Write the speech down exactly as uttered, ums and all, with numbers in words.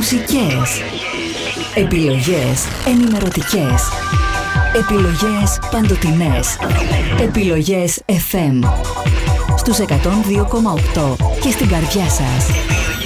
μουσικές. Επιλογές ενημερωτικές. Επιλογές παντοτινές. Επιλογές εφ εμ. Στους εκατόν δύο κόμμα οκτώ και στην καρδιά σας.